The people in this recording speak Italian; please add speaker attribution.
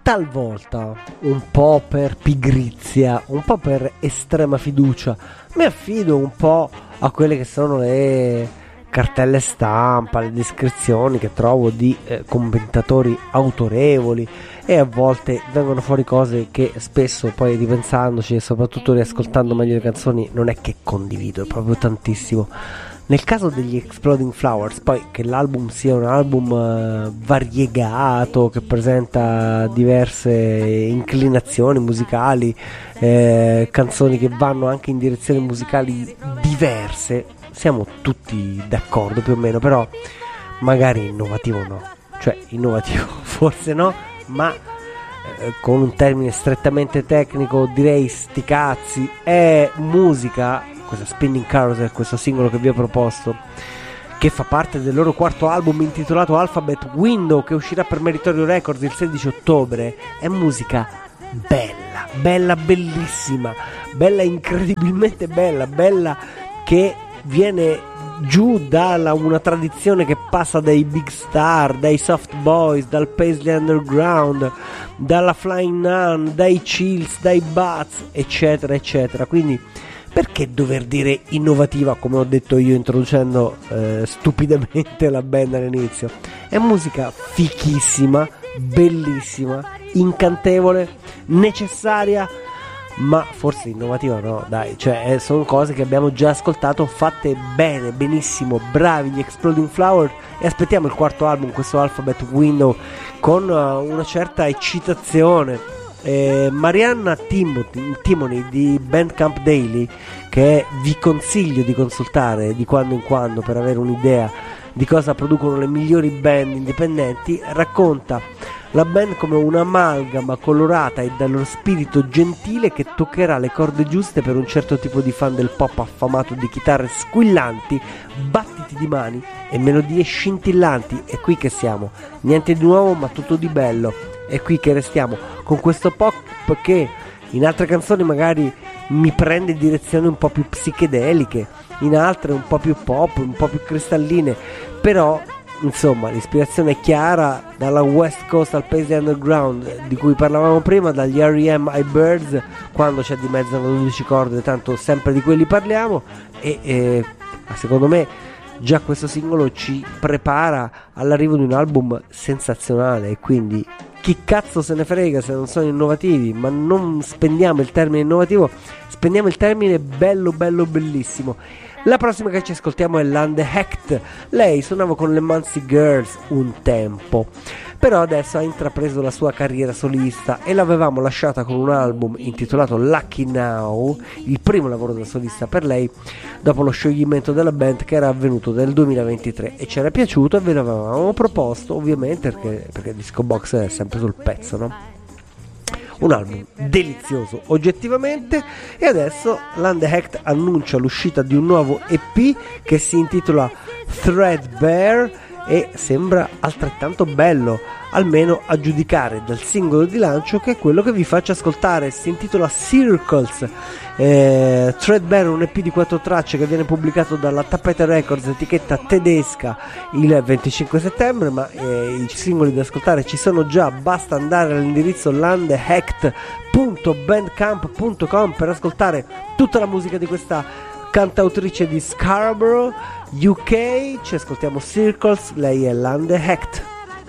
Speaker 1: talvolta, un po' per pigrizia, un po' per estrema fiducia, mi affido un po' a quelle che sono le cartelle stampa, le descrizioni che trovo di commentatori autorevoli, e a volte vengono fuori cose che spesso, poi ripensandoci e soprattutto riascoltando meglio le canzoni, non è che condivido proprio tantissimo. Nel caso degli Exploding Flowers, poi che l'album sia un album variegato, che presenta diverse inclinazioni musicali, canzoni che vanno anche in direzioni musicali diverse, siamo tutti d'accordo più o meno, però magari innovativo no, cioè innovativo forse no, ma con un termine strettamente tecnico direi sti cazzi, è musica. Questa Spinning Carousel, questo singolo che vi ho proposto, che fa parte del loro quarto album intitolato Alphabet Window, che uscirà per Meritorio Records il 16 ottobre, è musica bella, bella, bellissima, bella, incredibilmente bella, bella, che viene giù da una tradizione che passa dai Big Star, dai Soft Boys, dal Paisley Underground, dalla Flying Nun, dai Chills, dai Bats, eccetera eccetera. Quindi perché dover dire innovativa, come ho detto io introducendo stupidamente la band all'inizio? È musica fichissima, bellissima, incantevole, necessaria, ma forse innovativa no, dai, cioè sono cose che abbiamo già ascoltato, fatte bene, benissimo, bravi gli Exploding Flower, e aspettiamo il quarto album, questo Alphabet Window, con una certa eccitazione. Marianna Timony di Bandcamp Daily, che vi consiglio di consultare di quando in quando per avere un'idea di cosa producono le migliori band indipendenti, racconta la band come un'amalgama colorata e dallo spirito gentile che toccherà le corde giuste per un certo tipo di fan del pop affamato di chitarre squillanti, battiti di mani e melodie scintillanti. È qui che siamo, niente di nuovo ma tutto di bello. È qui che restiamo con questo pop che in altre canzoni magari mi prende direzioni un po' più psichedeliche, in altre un po' più pop, un po' più cristalline, però insomma l'ispirazione è chiara, dalla West Coast al Paisley Underground di cui parlavamo prima, dagli R.E.M. ai Birds, quando c'è di mezzo una 12 corde, tanto sempre di quelli parliamo, e secondo me già questo singolo ci prepara all'arrivo di un album sensazionale. E quindi chi cazzo se ne frega se non sono innovativi, ma non spendiamo il termine innovativo, spendiamo il termine bello, bello, bellissimo. La prossima che ci ascoltiamo è Lande Hecht. Lei suonava con le Muncie Girls un tempo, però adesso ha intrapreso la sua carriera solista e l'avevamo lasciata con un album intitolato Lucky Now, il primo lavoro da solista per lei dopo lo scioglimento della band che era avvenuto nel 2023, e ci era piaciuto e ve l'avevamo proposto ovviamente perché Disco Box è sempre sul pezzo, no? Un album delizioso oggettivamente, e adesso Lande Hecht annuncia l'uscita di un nuovo EP che si intitola Threadbare e sembra altrettanto bello, almeno a giudicare dal singolo di lancio, che è quello che vi faccio ascoltare. Si intitola Circles. Threadbare è un EP di 4 tracce che viene pubblicato dalla Tapete Records, etichetta tedesca, il 25 settembre, ma i singoli da ascoltare ci sono già, basta andare all'indirizzo landehecht.bandcamp.com per ascoltare tutta la musica di questa cantautrice di Scarborough, UK. Ci ascoltiamo Circles, lei è Lande Hecht.